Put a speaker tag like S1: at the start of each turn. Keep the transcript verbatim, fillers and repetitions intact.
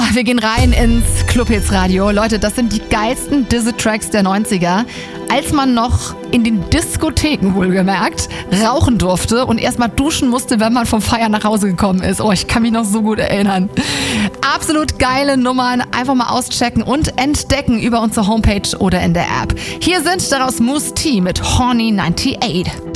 S1: wir gehen rein ins Clubhits Radio. Leute, das sind die geilsten Dizzy-Tracks der neunziger. Als man noch in den Diskotheken, wohlgemerkt, rauchen durfte und erstmal duschen musste, wenn man vom Feiern nach Hause gekommen ist. Oh, ich kann mich noch so gut erinnern. Absolut geile Nummern. Einfach mal auschecken und entdecken über unsere Homepage oder in der App. Hier sind daraus Mousse T mit Horny achtundneunzig.